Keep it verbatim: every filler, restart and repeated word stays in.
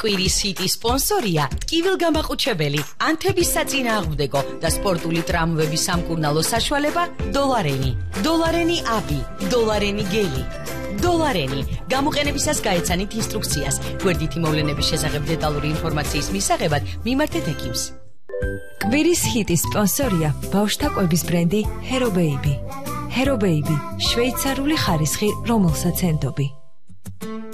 კვირის ჰიტის სპონსორია ტკივილგამაყუჩებელი, ანთების საწინააღმდეგო და სპორტული ტრამვების სამკურნალო საშუალება დოლარენი. დოლარენი აბი, დოლარენი გელი. დოლარენი. გამოყენებისას გაეცანით ინსტრუქციას. გვერდითი მოვლენების შესახებ დეტალური ინფორმაციის მისაღებად მიმართეთ ექიმს. კვირის ჰიტის სპონსორია ბავშვთა კვების ბრენდი Hero Baby. Hero Baby, შვეიცარიული ხარისხი, რომელსაც ენდობი.